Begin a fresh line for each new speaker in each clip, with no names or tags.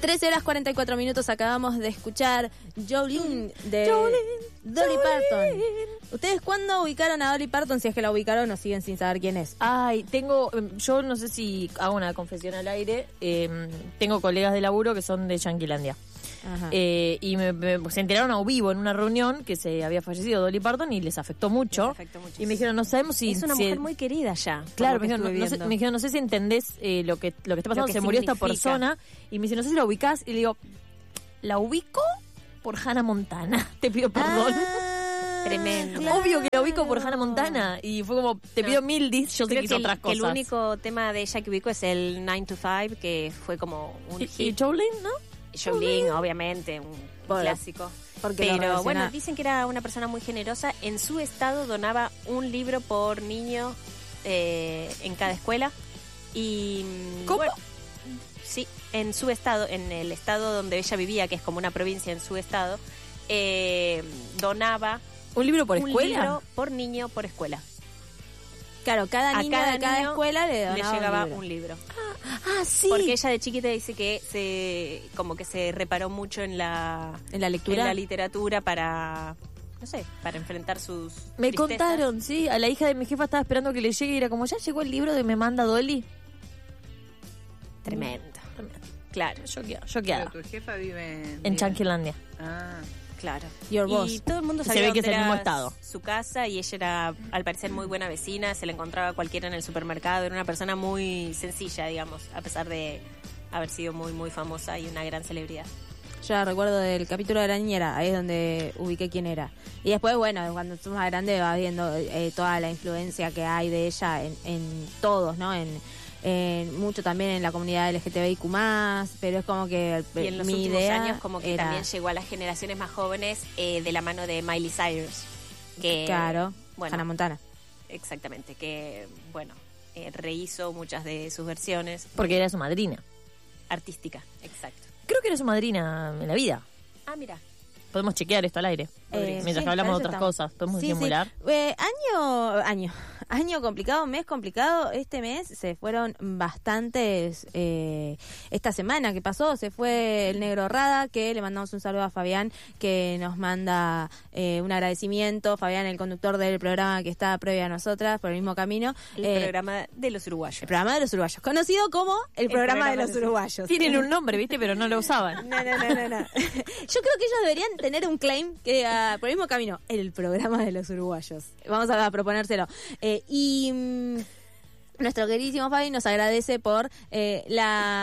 13 horas 44 minutos, acabamos de escuchar Jolene de Dolly Parton. ¿Ustedes cuándo ubicaron a Dolly Parton? Si es que la ubicaron o siguen sin saber quién es.
Ay, yo no sé si hago una confesión al aire, tengo colegas de laburo que son de Yanquilandia.
Ajá.
Y se enteraron a vivo en una reunión que se había fallecido Dolly Parton y les afectó mucho. Y me dijeron, no sabemos si...
Es una mujer muy querida ya.
Claro, me dijeron, no sé si entendés lo que está pasando, se murió esta persona. Y me dice, no sé si la ubicás. Y le digo, la ubico por Hannah Montana. Te pido perdón.
Tremendo.
Claro.
Obvio que la ubico por Hannah Montana. Y fue como, te pido mil dis, yo sé que hizo otras cosas.
El único tema de ella que ubico es el 9 to 5, que fue como un
¿Y
hit.
Jolene, no?
Jolene, obviamente, un clásico. Pero bueno, dicen que era una persona muy generosa. En su estado donaba un libro por niño en cada escuela. Y
¿cómo?
Bueno, sí, en su estado, en el estado donde ella vivía, que es como una provincia en su estado, donaba
¿un libro por escuela?
Un libro por niño por escuela.
Claro, cada niño de cada escuela le
llegaba un libro.
Ah, sí.
Porque ella de chiquita dice que se reparó mucho en la
lectura,
en la literatura para, no sé, para enfrentar sus
Me
tristezas.
contaron, sí, a la hija de mi jefa estaba esperando que le llegue y era como, ya llegó el libro de Me Manda Dolly.
Tremendo. Claro.
Choqueada.
Pero tu jefa vive
en Chanquilandia.
Ah,
claro.
Your boss.
Y todo el mundo
Se
sabía
ve que es
dónde
el
era
mismo estado.
su casa, y ella era, al parecer, muy buena vecina. Se la encontraba cualquiera en el supermercado. Era una persona muy sencilla, digamos, a pesar de haber sido muy, muy famosa y una gran celebridad.
Yo recuerdo del capítulo de la niñera, ahí es donde ubiqué quién era. Y después, bueno, cuando sos más grande vas viendo toda la influencia que hay de ella en todos, ¿no? En mucho también en la comunidad LGTBIQ+, pero es como que
y en los
mi
últimos
idea
años como que
era,
también llegó a las generaciones más jóvenes de la mano de Miley Cyrus. Que,
claro,
bueno,
Hannah Montana.
Exactamente, que, bueno, rehizo muchas de sus versiones.
Porque era su madrina.
Artística, exacto.
Creo que era su madrina en la vida.
Ah, mira.
Podemos chequear esto al aire. Mientras
sí,
hablamos de
para
otras
eso
cosas. Podemos simular.
Sí. Año complicado, mes complicado. Este mes se fueron bastantes. Esta semana que pasó se fue el Negro Rada, que le mandamos un saludo a Fabián, que nos manda un agradecimiento. Fabián, el conductor del programa que está previo a nosotras, por el mismo camino.
El programa de los uruguayos.
El programa de los uruguayos, conocido como el programa de los uruguayos.
Tienen un nombre, ¿viste? Pero no lo usaban.
No. Yo creo que ellos deberían tener un claim que diga, por el mismo camino, el programa de los uruguayos. Vamos a proponérselo. Nuestro queridísimo Fabi nos agradece por el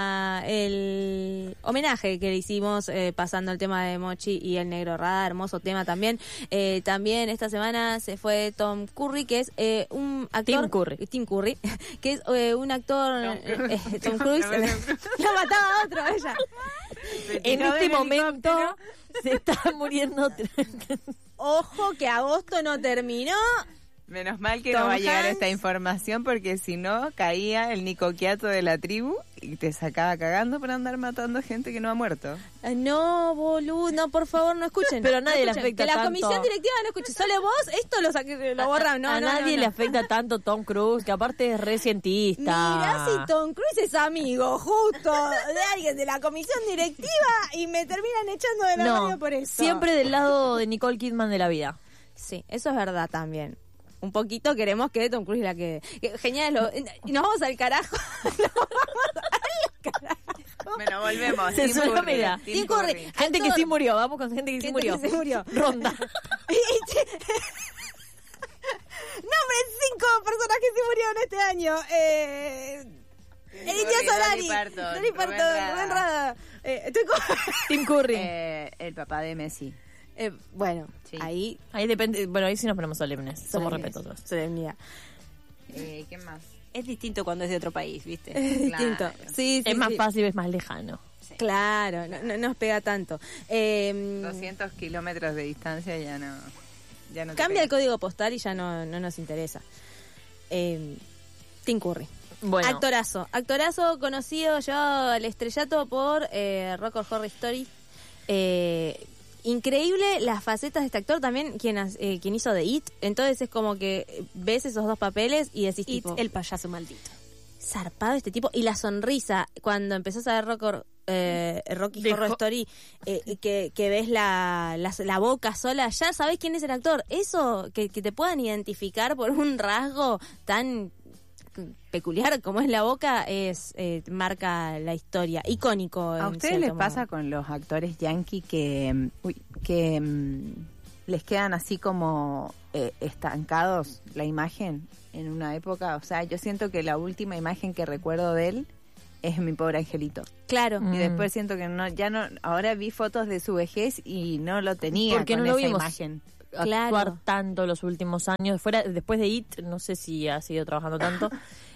homenaje que le hicimos pasando el tema de Mochi y el Negro Rada, hermoso tema también. También esta semana se fue Tom Curry, que es un actor... Tim Curry, que es un actor... Tom Cruise. Lo mataba a otro, ella.
En este momento se está muriendo.
Ojo que agosto no terminó.
menos mal que
Tom
no va a llegar
Hanks.
esta información, porque si no caía el Nico Quiato de la tribu y te sacaba cagando por andar matando gente que no ha muerto.
No, boludo, no, por favor, no escuchen.
Pero a nadie le
escuchen.
afecta
Que la
tanto.
comisión directiva no escuche. Solo vos, esto lo borran. No,
a
no,
nadie
no.
le afecta tanto Tom Cruise, que aparte es re cientista.
Mirá si Tom Cruise es amigo justo de alguien de la comisión directiva y me terminan echando de la radio por eso.
Siempre del lado de Nicole Kidman de la vida.
Sí, eso es verdad también. Un poquito queremos que Tom Cruise la quede. Genial, y nos vamos al carajo.
Bueno, volvemos.
Se
Tim
suena,
Curry,
mira.
Tim
Curry.
Curry.
Gente que sí murió, vamos con gente que sí murió.
Que se murió.
Ronda.
Nombren 5 personas que se murieron este año. India Solari,
Dolly Parton,
Rubén Rada. Estoy con...
Tim Curry.
El papá de Messi.
Bueno,
Sí.
ahí
Ahí depende, bueno, ahí sí nos ponemos solemnes, somos respetuosos.
solemnidad.
¿Qué más?
Es distinto cuando es de otro país, ¿viste?
Es distinto.
Claro.
Sí,
Es más fácil, es más lejano.
Claro, no nos pega tanto.
200 kilómetros de distancia ya no te
Cambia el
pega.
código postal y ya no nos interesa. Tim Curry.
Bueno,
Actorazo conocido yo al estrellato por Rock Horror Story. Increíble las facetas de este actor también, quien hizo de It. Entonces es como que ves esos dos papeles y decís
Y
tipo,
el payaso maldito.
zarpado este tipo. Y la sonrisa, cuando empezás a ver Rock Rocky Horror Story, que ves la boca sola, ya sabés quién es el actor. Eso, que te puedan identificar por un rasgo tan peculiar como es la boca, marca la historia, icónico.
¿A ustedes les pasa con los actores yankee que les quedan así como estancados la imagen en una época? O sea, yo siento que la última imagen que recuerdo de él es Mi Pobre Angelito.
Claro.
Y después siento que ahora vi fotos de su vejez y no lo tenía.
Porque
con
no lo
esa
vimos
imagen.
Actuar tanto los últimos años. Después de IT, no sé si ha seguido trabajando tanto.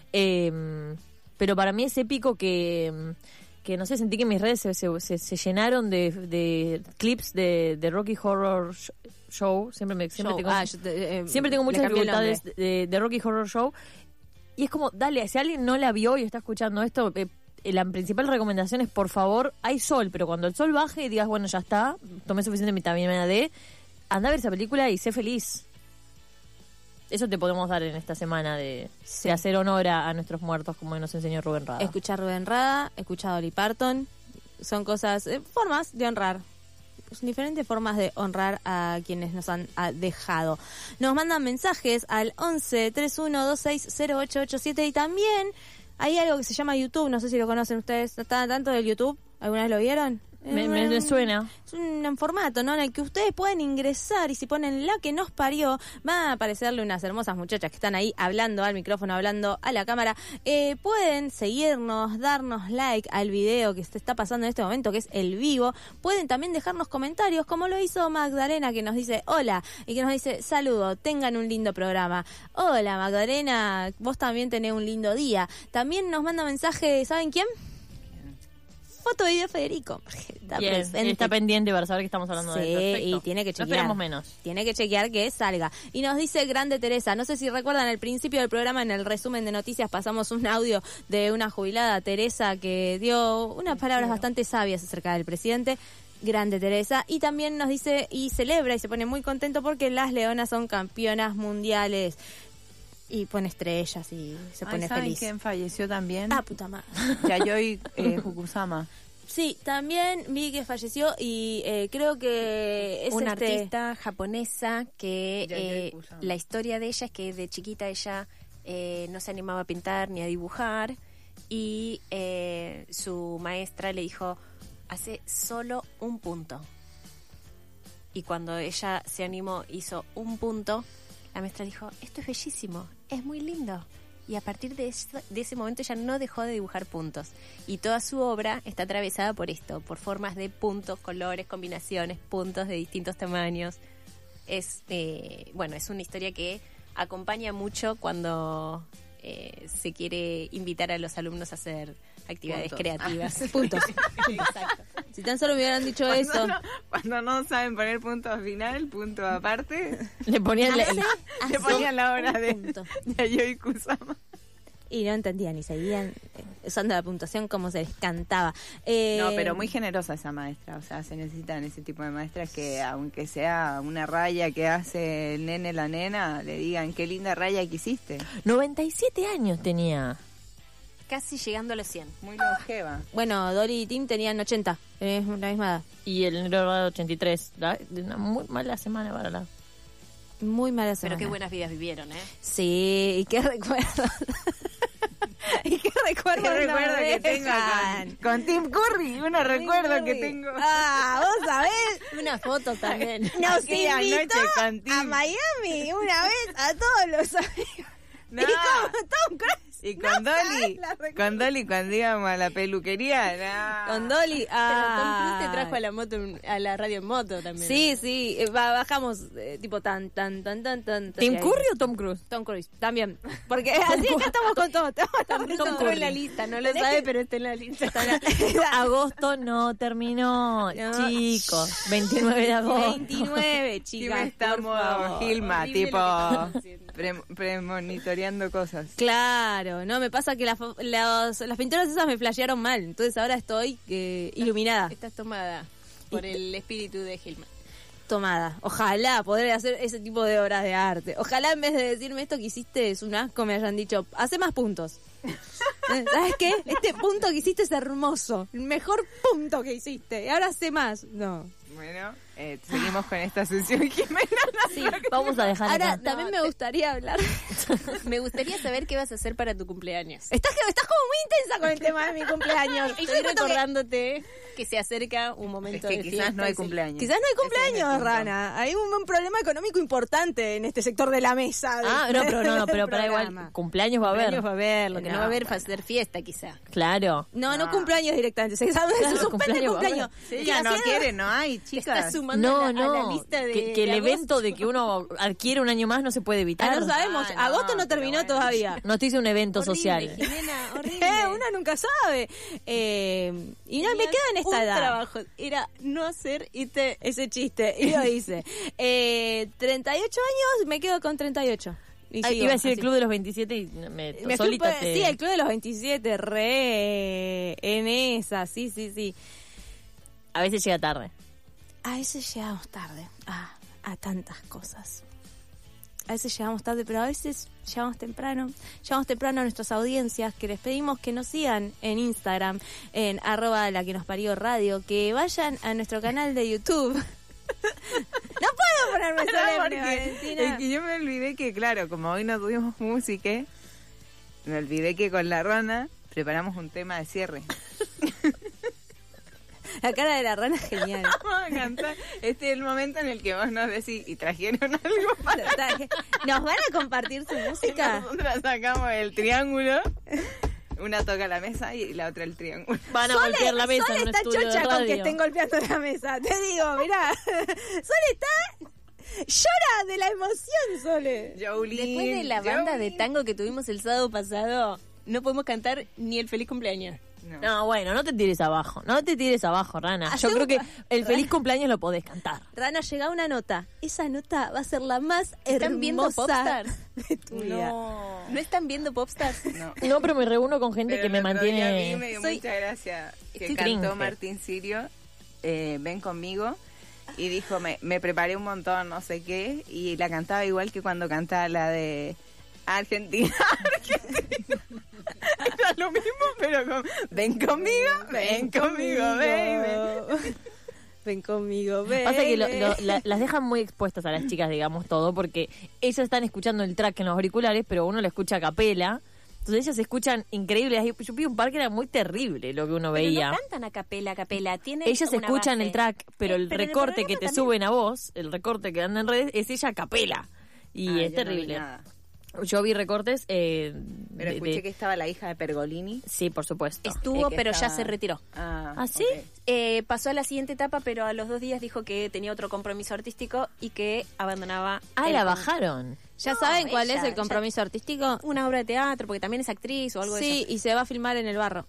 Pero para mí es épico que no sé, sentí que mis redes se llenaron de clips de Rocky Horror Show. Siempre tengo muchas dificultades de Rocky Horror Show. Y es como, dale, si alguien no la vio y está escuchando esto, la principal recomendación es, por favor, hay sol, pero cuando el sol baje y digas, bueno, ya está, tomé suficiente vitamina D, anda a ver esa película y sé feliz. Eso te podemos dar en esta semana de hacer honor a nuestros muertos, como nos enseñó Rubén Rada.
Escuchar a Rubén Rada, escuchar a Dolly Parton, son cosas, formas de honrar. Son diferentes formas de honrar a quienes nos han dejado. Nos mandan mensajes al 11 31 26 0887 y también hay algo que se llama YouTube, no sé si lo conocen ustedes. ¿Están tanto del YouTube? ¿Alguna vez lo vieron?
Me suena.
Es un formato, ¿no? En el que ustedes pueden ingresar y si ponen La que nos parió, van a aparecerle unas hermosas muchachas que están ahí hablando al micrófono, hablando a la cámara. Pueden seguirnos, darnos like al video que se está pasando en este momento, que es el vivo. Pueden también dejarnos comentarios, como lo hizo Magdalena, que nos dice hola y que nos dice saludo, tengan un lindo programa. Hola Magdalena, vos también tenés un lindo día. También nos manda mensaje, ¿saben quién? Foto video Federico.
Está pendiente para saber que estamos hablando de él. Perfecto.
Y tiene que chequear.
No esperamos menos.
Tiene que chequear que salga. Y nos dice Grande Teresa, no sé si recuerdan al principio del programa, en el resumen de noticias pasamos un audio de una jubilada, Teresa, que dio unas palabras bastante sabias acerca del presidente. Grande Teresa. Y también nos dice y celebra y se pone muy contento porque las Leonas son campeonas mundiales. Y pone estrellas y se pone
¿saben
feliz.
quién falleció también?
Puta madre.
Yayoi Fukusama.
Sí, también vi que falleció y creo que es
una artista japonesa que
Yayoi
la historia de ella es que de chiquita ella no se animaba a pintar ni a dibujar y su maestra le dijo, hace solo un punto. Y cuando ella se animó, hizo un punto. La maestra dijo, esto es bellísimo, es muy lindo. Y a partir de ese momento ella no dejó de dibujar puntos. Y toda su obra está atravesada por esto, por formas de puntos, colores, combinaciones, puntos de distintos tamaños. Es una historia que acompaña mucho cuando se quiere invitar a los alumnos a hacer actividades creativas.
Puntos.
Exacto.
Si tan solo me hubieran dicho eso.
Cuando no saben poner punto final, punto aparte,
Le ponían
le ponían la obra de
punto.
Yayoi Kusama.
Y no entendían y seguían usando la puntuación como se les cantaba.
No, pero muy generosa esa maestra. O sea, se necesitan ese tipo de maestras que, aunque sea una raya que hace el nene la nena, le digan qué linda raya que hiciste.
97 años tenía.
Casi llegando a los 100.
Muy longeva.
Bueno, Dolly y Tim tenían 80. Es la misma edad.
Y el negro Rada 83. Una muy mala semana para la...
Muy mala semana.
Pero qué buenas vidas vivieron, ¿eh?
Sí, y qué recuerdo. ¿Y qué recuerdo
que tengo con Tim Curry? Una recuerdo que tengo.
Vos sabés.
Una foto también.
Nos
Aquella
invitó
noche con Tim.
a Miami una vez a todos los amigos.
No.
Y como Tom Cruise.
Y con Dolly, cuando íbamos a la peluquería, no.
Con Dolly.
Pero Tom Cruise te trajo a la moto, a la radio en moto también.
Sí, bajamos tipo tan.
¿Tim Curry o Tom Cruise?
Tom Cruise, también. Porque así que estamos con todo.
Tom Cruise entró en la lista, no lo sabe, pero está en la lista.
Agosto no terminó, no. Chicos. 29 de agosto.
29, chicas.
Estamos Gilma, tipo premonitoreando cosas.
Claro, no, me pasa que las pinturas esas me flashearon mal. Entonces ahora estoy iluminada.
Estás tomada por el espíritu de Gilman.
Tomada. Ojalá poder hacer ese tipo de obras de arte. Ojalá en vez de decirme esto que hiciste es un asco, me hayan dicho, hace más puntos. ¿Sabes qué? Este punto que hiciste es hermoso. El mejor punto que hiciste. Y ahora sé más. No.
Bueno, seguimos con esta sesión, Jimena.
Sí, vamos a dejar
Ahora,
acá.
también me gustaría hablar.
Me gustaría saber qué vas a hacer para tu cumpleaños.
Estás como muy intensa con el tema de mi cumpleaños.
Y estoy recordándote que se acerca un momento
Es que
de
quizás
fiesta
no hay
y
cumpleaños.
Quizás no hay
Ese es el
cumpleaños,
punto.
Rana. Hay un problema económico importante en este sector de la mesa.
Pero para igual, cumpleaños va a haber.
Cumpleaños va a haber, lo que no va a haber
bueno.
va a ser fiesta quizá.
Claro.
No
No.
cumpleaños directamente. Se suspende
cumpleaños
el cumpleaños.
Si
Y
ella no
haciendo-
quiere, no hay,
Te
chicas.
estás sumando a la lista de
que el
de
evento
agosto.
de que uno adquiere un año más no se puede evitar.
No sabemos.
Ah, no,
Agosto no
pero
terminó
bueno.
todavía.
No te hice un evento
Horrible,
social.
Jimena, horrible.
Uno nunca sabe. Y no me quedo en esta
un
edad.
trabajo era no hacer
Ese chiste. Y lo hice. 38 años, me quedo con 38. Y
Ay,
sigo
iba a decir
así.
el club de los 27 y
Me
solita
fui,
te...
Sí, el club de los 27, re en esa, sí.
A veces llega tarde.
A veces llegamos tarde a tantas cosas. A veces llegamos tarde, pero a veces llegamos temprano. Llegamos temprano a nuestras audiencias, que les pedimos que nos sigan en Instagram, en @laquenosparió_radio, que vayan a nuestro canal de YouTube. No puedo ponerme
No,
solemne,
porque
Valentina.
es que yo me olvidé que, claro, como hoy no tuvimos música, me olvidé que con la Rana preparamos un tema de cierre.
La cara de la rana es genial.
Vamos a cantar. Este es el momento en el que vos nos decís, ¿y trajeron algo para...?
¿Nos van a compartir su
Y
música?
nosotras sacamos el triángulo. Una toca la mesa y la otra el triángulo.
Van a golpear la mesa
Sole
en un
está
estudio de
chocha con que
radio.
estén golpeando la mesa. Te digo, mirá. Sole está... Llora de la emoción, Sole.
Jolene,
Después de la banda de
Jolene.
tango que tuvimos el sábado pasado, no podemos cantar ni el feliz cumpleaños.
No, bueno, no te tires abajo. No te tires abajo, Rana. Yo
Hacemos-
creo que el feliz cumpleaños lo podés cantar.
Rana, llega una nota. Esa nota va a ser la más
¿Están viendo
hermosa
Popstar?
de tu vida.
No.
¿No están viendo Popstars?
No.
No, pero me reúno con gente
Pero
que me
el otro día a mí
mantiene...
me dio
Soy-
mucha gracia que
Estoy
cantó
cringe.
Martín Sirio, Ven conmigo, y dijo, me preparé un montón, no sé qué, y la cantaba igual que cuando cantaba la de Argentina. Era lo mismo, pero con ven conmigo, baby.
Ven conmigo, baby.
Pasa que las dejan muy expuestas a las chicas, digamos, todo, porque ellas están escuchando el track en los auriculares, pero uno lo escucha a capela. Entonces ellas se escuchan increíbles. Yo vi un par que era muy terrible lo que uno
Pero
veía.
no cantan a capela. Tienen
Ellas
una
escuchan
base.
el track, pero el
pero en el
recorte
programa
que te
también-
suben a vos, el recorte que anda en redes, es ella a capela. Y
Ah,
es
yo no vi
terrible.
nada.
Yo vi recortes
Pero escuché que estaba la hija de Pergolini.
Sí, por supuesto.
Estuvo,
que
pero ya
estaba-
se retiró.
¿Ah, sí?
ok.
Pasó a la siguiente etapa, pero a los 2 días dijo que tenía otro compromiso artístico y que abandonaba.
Ah,
el
la
con-
bajaron.
¿Ya
No,
saben cuál
ella-
es el compromiso artístico?
Una obra de teatro, porque también es actriz o algo de
Sí,
eso.
y se va a filmar en el barro.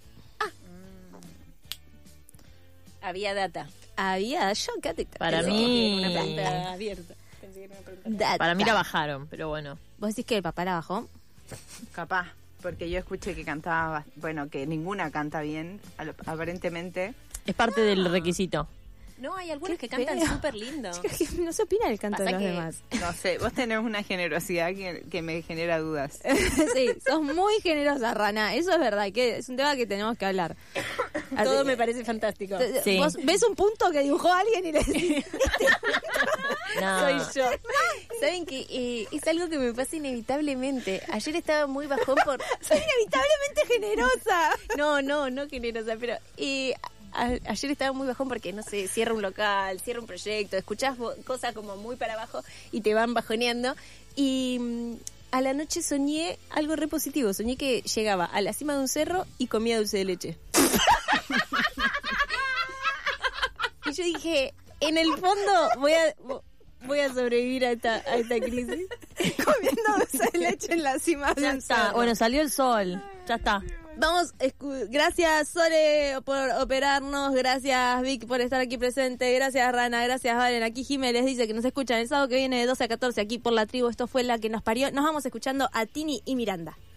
Había data.
Había, yo qué
Para
Pensé
mí-
que era una pregunta abierta. Pensé que era una pregunta abierta.
Para mí la bajaron, pero bueno.
¿Vos decís que el papá la bajó?
Capaz, porque yo escuché que cantaba, bueno, que ninguna canta bien, aparentemente.
Es parte del requisito.
No, hay algunas
Qué
que cantan
feo.
súper lindo.
No se opina el canto de
Pasa
los
que-
demás.
No sé, vos tenés una generosidad que me genera dudas.
Sí, sos muy generosa, Rana. Eso es verdad, que es un tema que tenemos que hablar.
Todo me parece fantástico.
Sí.
Vos ves un punto que dibujó alguien y le decís,
No.
Soy yo. Saben que es algo que me pasa inevitablemente. Ayer estaba muy bajón por...
soy inevitablemente generosa.
No generosa, pero ayer estaba muy bajón porque, no sé, cierra un local, cierra un proyecto, escuchás cosas como muy para abajo y te van bajoneando. Y a la noche soñé algo re positivo. Soñé que llegaba a la cima de un cerro y comía dulce de leche. Y yo dije, en el fondo voy a sobrevivir a esta crisis.
Comiendo dulce de leche en la cima de
Ya
un
está.
cerro.
Bueno, salió el sol. Ya está.
Vamos, gracias Sole por operarnos, gracias Vic por estar aquí presente, gracias Rana, gracias Valen. Aquí Jiménez dice que nos escuchan el sábado que viene de 12 a 14 aquí por La Tribu. Esto fue La Que Nos Parió. Nos vamos escuchando a Tini y Miranda.